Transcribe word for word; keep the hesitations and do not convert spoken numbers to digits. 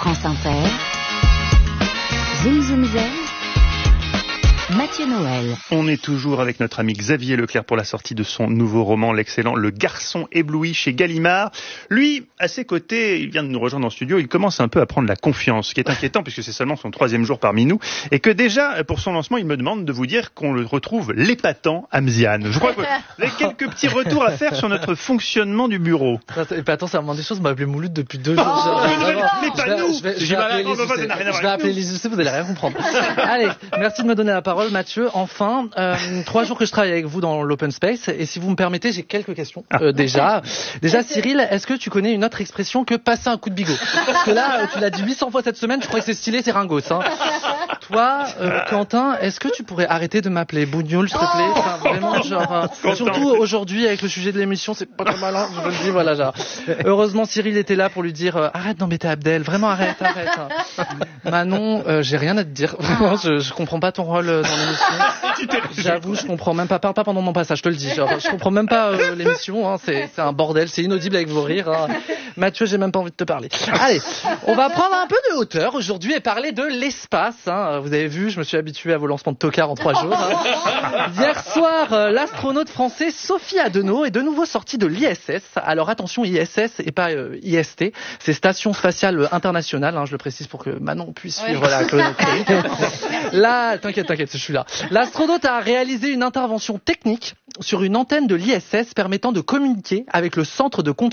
France Inter, Zoom Zoom Zen, Mathieu Noël. On est toujours avec notre ami Xavier Leclerc pour la sortie de son nouveau roman, l'excellent Le Garçon ébloui chez Gallimard. Lui, à ses côtés, il vient de nous rejoindre en studio, il commence un peu à prendre la confiance, ce qui est inquiétant puisque c'est seulement son troisième jour parmi nous, et que déjà, pour son lancement, il me demande de vous dire qu'on le retrouve l'épatant Hamzian. Je crois que vous avez quelques petits retours à faire sur notre fonctionnement du bureau. Épatant, ça vraiment des choses, on m'a appelé Mouloud depuis deux jours. Oh, je, mais, mais pas nous. Je vais, je vais appeler les Je vais appeler les U C, vous allez rien comprendre. Allez, merci de me donner la parole, Mathieu. Enfin, euh, trois jours que je travaille avec vous dans l'open space, et si vous me permettez, j'ai quelques questions. Euh, déjà, déjà, Cyril, est-ce que tu connais une autre expression que passer un coup de bigot? Parce que là, tu l'as dit huit cents fois cette semaine, je crois que c'est stylé, c'est ringos. Hein. Toi, euh, Quentin, est-ce que tu pourrais arrêter de m'appeler Bougnoul, s'il te plaît? Enfin, vraiment, genre, euh, surtout aujourd'hui avec le sujet de l'émission, c'est pas très malin. Je le dis, voilà, genre. Heureusement, Cyril était là pour lui dire euh, arrête d'embêter Abdel, vraiment arrête, arrête. Manon, euh, j'ai rien à te dire. Vraiment, je, je comprends pas ton rôle euh, dans l'émission. J'avoue, je comprends même pas. Parle pas pendant mon passage, je te le dis. Genre, je comprends même pas euh, l'émission. Hein, c'est, c'est un bordel, c'est inaudible avec vos rires. Hein. Mathieu, j'ai même pas envie de te parler. Allez, on va prendre un peu de hauteur aujourd'hui et parler de l'espace. Hein. Vous avez vu, je me suis habitué à vos lancements de tocard en trois jours. Hein. Hier soir, euh, l'astronaute français Sophie Adenau est de nouveau sortie de l'I S S. Alors attention, I S S et pas euh, I S T. C'est Station Spatiale Internationale. Hein, je le précise pour que Manon puisse suivre ouais. la chronique. Là, t'inquiète, t'inquiète, je suis là. L'astronaute a réalisé une intervention technique sur une antenne de l'I S S permettant de communiquer avec le centre de contrôle